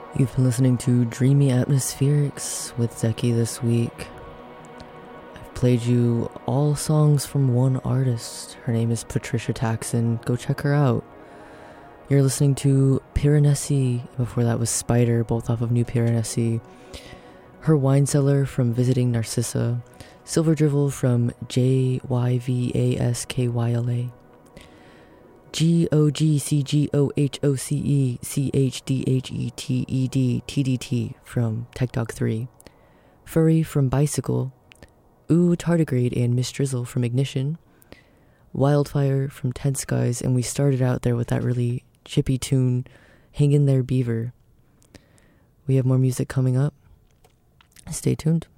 You've been listening to Dreamy Atmospherics with Zeki this week. I've played you all songs from one artist. Her name is Patricia Taxon. Go check her out. You're listening to Piranesi. Before that was Spider, both off of New Piranesi. Her Wine Cellar from Visiting Narcissa. Silver Drivel from JYVASKYLA. GOGCGOHOCE CHDHETED from Tech Dog 3. Furry from Bicycle. Ooh Tardigrade and Miss Drizzle from Ignition. Wildfire from Ted Skies, and we started out there with that really chippy tune, Hang in There Beaver. We have more music coming up. Stay tuned.